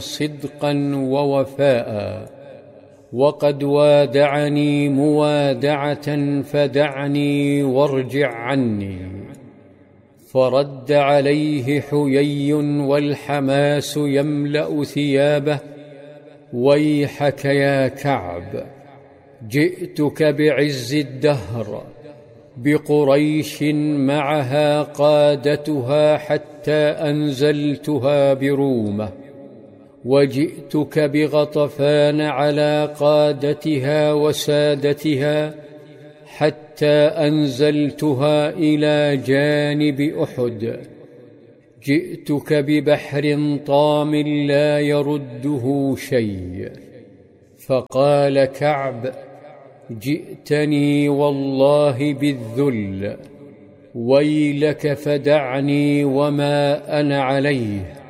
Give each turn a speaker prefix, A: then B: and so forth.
A: صدقا ووفاء، وقد وادعني موادعة فدعني وارجع عني. فرد عليه حيي والحماس يملأ ثيابه: ويحك يا كعب، جئتك بعز الدهر، بقريش معها قادتها حتى أنزلتها برومة، وجئتك بغطفان على قادتها وسادتها حتى أنزلتها إلى جانب أحد. جئتك ببحر طام لا يرده شيء. فقال كعب: جئتني والله بالذل، ويلك فدعني وما أنا عليه.